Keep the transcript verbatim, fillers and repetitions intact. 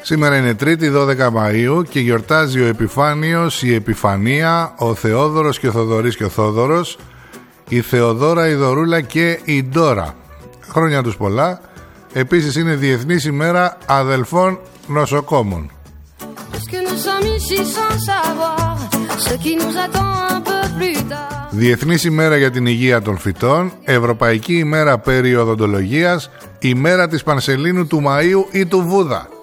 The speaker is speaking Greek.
Σήμερα είναι Τρίτη δώδεκα Μαΐου και γιορτάζει ο Επιφάνιος, η Επιφανία, ο Θεόδωρος και ο Θοδωρής και ο Θόδωρος, η Θεοδόρα, η Δωρούλα και η Ντόρα. Χρόνια τους πολλά. Επίσης είναι Διεθνής ημέρα αδελφών νοσοκόμων. Διεθνής ημέρα για την υγεία των φυτών, Ευρωπαϊκή ημέρα περί οδοντολογίας, ημέρα της Πανσελίνου, του Μαΐου ή του Βούδα.